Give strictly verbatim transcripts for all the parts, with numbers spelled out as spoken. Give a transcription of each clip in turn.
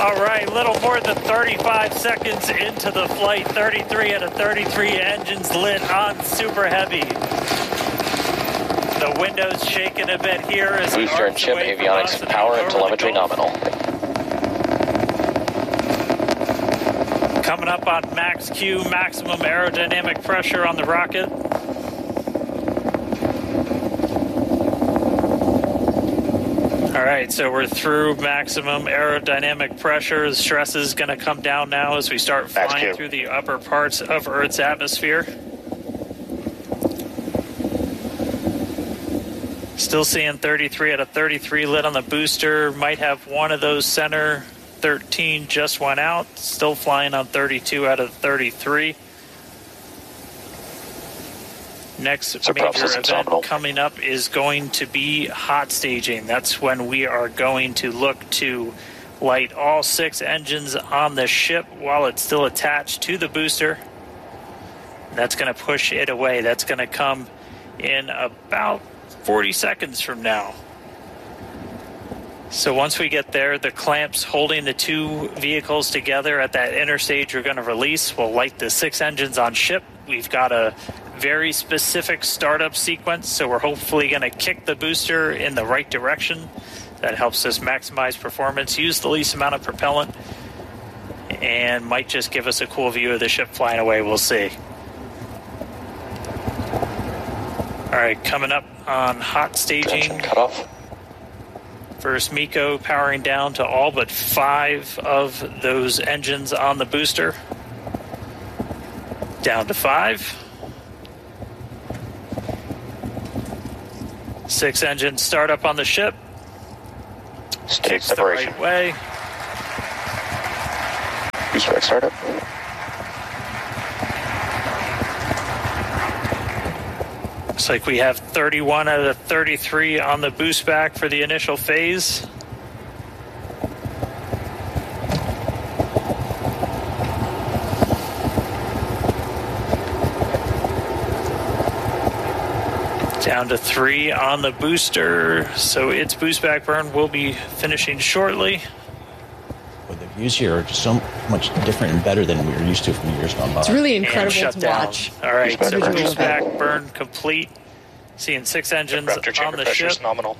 All right, a little more than thirty-five seconds into the flight. thirty-three out of thirty-three engines lit on Super Heavy. The window's shaking a bit here as booster and ship avionics, power and telemetry nominal. Coming up on max Q, maximum aerodynamic pressure on the rocket. All right, so we're through maximum aerodynamic pressure. Stress is going to come down now as we start flying through the upper parts of Earth's atmosphere. Still seeing thirty-three out of thirty-three lit on the booster. Might have one of those center. thirteen just went out. Still flying on thirty-two out of thirty-three. Next major event coming up is going to be hot staging. That's when we are going to look to light all six engines on the ship while it's still attached to the booster. That's going to push it away. That's going to come in about forty seconds from now. So once we get there, the clamps holding the two vehicles together at that inner stage we're going to release will light the six engines on ship. We've got a very specific startup sequence, so we're hopefully going to kick the booster in the right direction. That helps us maximize performance, use the least amount of propellant, and might just give us a cool view of the ship flying away. We'll see. All right, coming up on hot staging. Cut off. First, MECO powering down to all but five of those engines on the booster. Down to five. Six engine startup on the ship. Stage separation. The right way. Booster X startup. Looks like we have thirty-one out of thirty-three on the boost back for the initial phase. Down to three on the booster, so its boost back burn will be finishing shortly. Well, the views here are just so much different and better than we were used to from years gone by. It's really incredible shut to down. watch. All right, boost so back boost back burn complete. Seeing six engines on the ship. Nominal.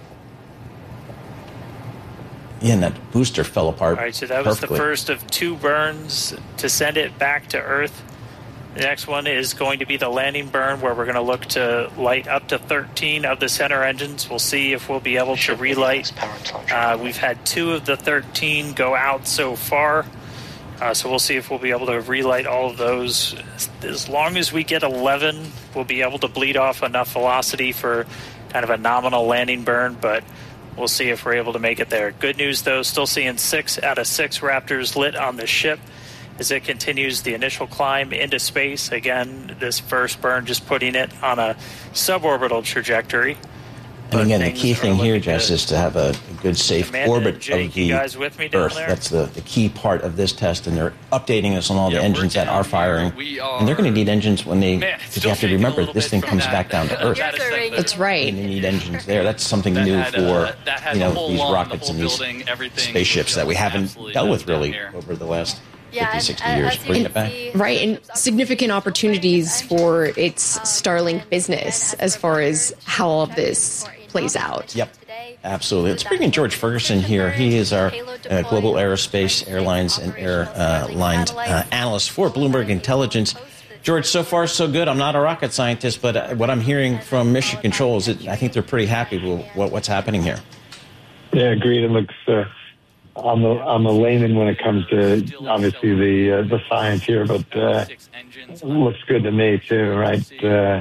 Yeah, and that booster fell apart. All right, so that was perfectly. the first of two burns to send it back to Earth. The next one is going to be the landing burn, where we're going to look to light up to thirteen of the center engines. We'll see if we'll be able to relight. Uh, we've had two of the thirteen go out so far, uh, so we'll see if we'll be able to relight all of those. As long as we get eleven, we'll be able to bleed off enough velocity for kind of a nominal landing burn, but we'll see if we're able to make it there. Good news, though, still seeing six out of six Raptors lit on the ship as it continues the initial climb into space. Again, this first burn just putting it on a suborbital trajectory. And again, the key thing here, Jess, is to have a, a good, safe Amanda orbit and Jake, of the you guys with me down Earth. there? That's the, the key part of this test, and they're updating us on all Yeah, the engines that are firing. are, and they're going to need engines when they, Man, because you have to remember, this thing comes that. back down to Earth. That's right. And they need engines there. That's something That new had, for uh, that had you know the whole these lawn, rockets the and whole these building, everything spaceships that we haven't absolutely dealt with down really here. over the last Yeah, fifty, sixty as- years. as you Bring can it back. see- Right, and significant opportunities for its Starlink business as far as how all of this plays out. Yep, absolutely. Let's bring in George Ferguson here. He is our uh, global aerospace, airlines, and airlines uh, analyst for Bloomberg Intelligence. George, so far so good. I'm not a rocket scientist, but uh, what I'm hearing from Mission Control is that I think they're pretty happy with what, what's happening here. Yeah, agreed. It looks. Uh, I'm a, I'm a layman when it comes to obviously the uh, the science here, but uh, it looks good to me too, right? Uh,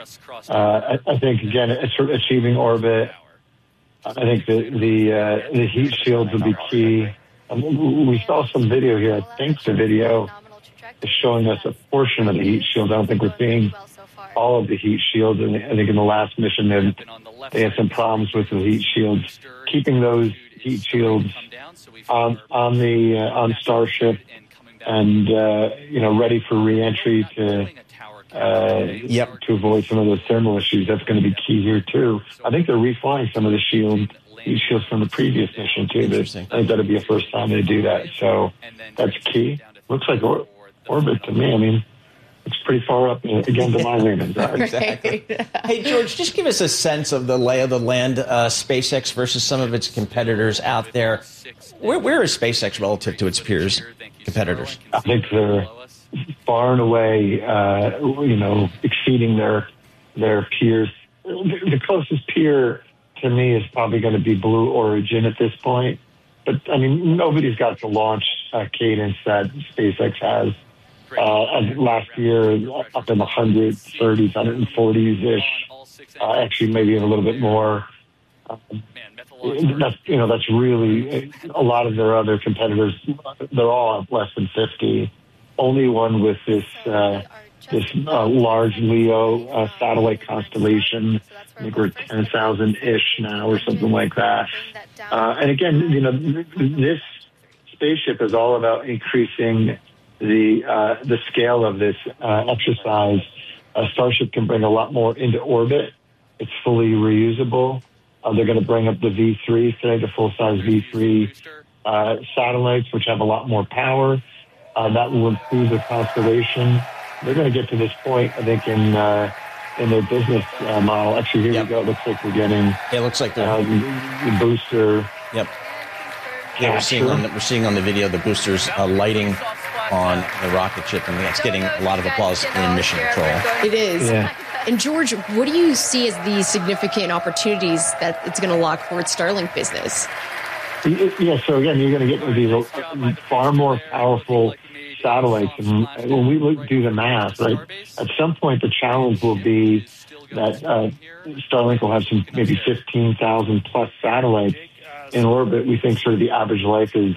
uh, I, I think again, it's achieving orbit. I think the the uh, the heat shields will be key. Um, we saw some video here. I think the video is showing us a portion of the heat shield. I don't think we're seeing all of the heat shields. And I think in the last mission, they, they had some problems with the heat shields. Keeping those heat shields on on the uh, on Starship and uh, you know ready for reentry to uh, yep. to avoid some of those thermal issues. That's going to be key here too. I think they're reflying some of the shield these shields from the previous mission too. There's, I think that'll be a first time they do that. So that's key. Looks like or, orbit to me. I mean, it's pretty far up again to my layman's eyes. Exactly. Hey, George, just give us a sense of the lay of the land, uh, SpaceX versus some of its competitors out there. Where, where is SpaceX relative to its peers, competitors? I think they're far and away, uh, you know, exceeding their their peers. The closest peer to me is probably going to be Blue Origin at this point. But, I mean, nobody's got the launch uh, cadence that SpaceX has. Uh, last year, up in the one hundred thirties, one hundred forties-ish, uh, actually maybe even a little bit more. Um, that's, you know, that's really a lot of their other competitors. They're all at less than fifty. Only one with this uh, this uh, large LEO uh, satellite constellation. I think we're ten thousand-ish now or something like that. Uh, and again, you know, this spaceship is all about increasing the uh, the scale of this uh, exercise. Uh, Starship can bring a lot more into orbit. It's fully reusable. Uh, they're going to bring up the V three today, the full-size V three uh, satellites, which have a lot more power. Uh, that will improve the constellation. They're going to get to this point, I think, in uh, in their business uh, model. Actually, here yep. we go. It looks like we're getting. It looks like they're uh, the, the booster. Yep. Yeah, we're seeing on the, we're seeing on the video the boosters uh, lighting on the rocket ship, and that's getting a lot of applause in mission control. It is. Yeah. And George, what do you see as the significant opportunities that it's going to lock for its Starlink business? Yeah, so again, you're going to get these far more powerful satellites. And when we look, do the math, right, at some point the challenge will be that uh, Starlink will have some maybe fifteen thousand plus satellites in orbit. We think sort of the average life is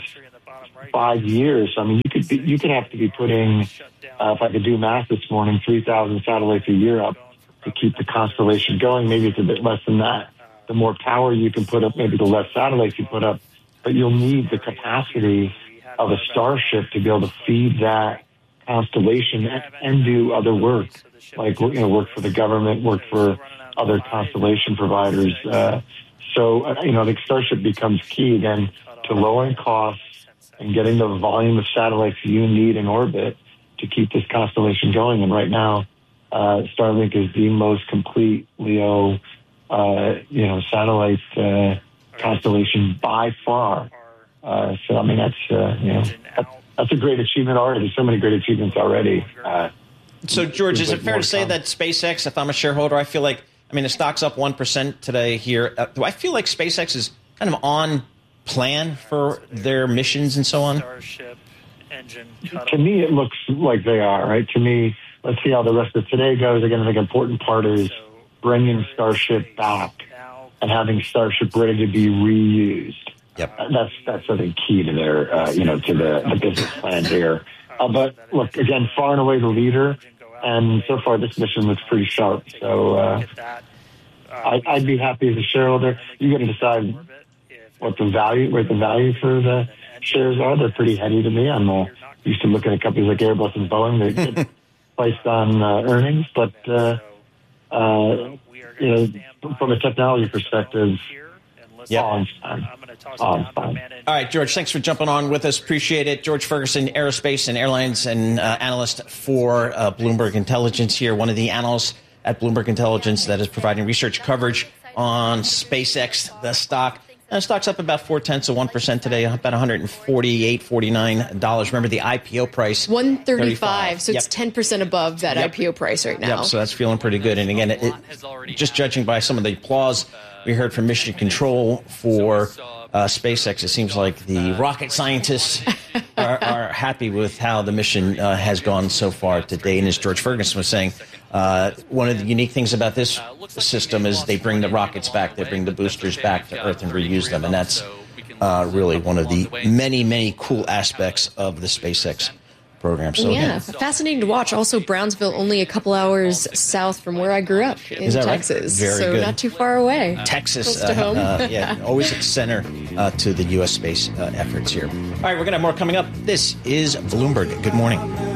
five years. I mean, you could be, you could have to be putting, uh, if I could do math this morning, three thousand satellites a year up to keep the constellation going. Maybe it's a bit less than that. The more power you can put up, maybe the less satellites you put up, but you'll need the capacity of a Starship to be able to feed that constellation and, and do other work, like, you know, work for the government, work for other constellation providers. Uh, so, uh, you know, the Starship becomes key then to lowering costs and getting the volume of satellites you need in orbit to keep this constellation going. And right now, uh, Starlink is the most complete LEO, uh, you know, satellite uh, constellation by far. Uh, so, I mean, that's, uh, you know, that, that's a great achievement already. So many great achievements already. Uh, so, George, is it fair to say that SpaceX, if I'm a shareholder, I feel like, I mean, the stock's up one percent today here. Uh, do I feel like SpaceX is kind of on plan for their missions and so on? Starship engine to me, it looks like they are, right? To me, let's see how the rest of today goes. Again, I think an important part is bringing Starship back and having Starship ready to be reused. Yep. Uh, that's, that's, I think, key to their, uh, you know, to the, the business plan here. Uh, but, look, again, far and away the leader, and so far this mission looks pretty sharp. So uh, I, I'd be happy as a shareholder. You got to decide what the value, what the value for the shares are. They're pretty heady to me. I'm uh, used to looking at companies like Airbus and Boeing. They get priced on uh, earnings, but uh, uh, you know, from a technology perspective, yeah, all fine. All fine. All right, George, thanks for jumping on with us. Appreciate it. George Ferguson, aerospace and airlines and uh, analyst for uh, Bloomberg Intelligence here, one of the analysts at Bloomberg Intelligence that is providing research coverage on SpaceX, the stock. Uh, stock's up about four-tenths of one percent today, about one hundred forty-eight dollars, forty-nine dollars. Remember the I P O price? one thirty-five, so yep. It's ten percent above that yep. I P O price right now. Yep, so that's feeling pretty good. And again, it, it, just judging by some of the applause we heard from Mission Control for uh, SpaceX, it seems like the rocket scientists are, are happy with how the mission uh, has gone so far today. And as George Ferguson was saying, uh, one of the unique things about this system is they bring the rockets back, they bring the boosters back to Earth and reuse them. And that's uh, really one of the many, many cool aspects of the SpaceX program. So yeah, again, fascinating to watch. Also, Brownsville, only a couple hours south from where I grew up in Texas. Right? Very so good. Not too far away. Texas, Close to home. uh, uh, yeah, always at the center uh, to the U S space uh, efforts here. All right, we're going to have more coming up. This is Bloomberg. Good morning.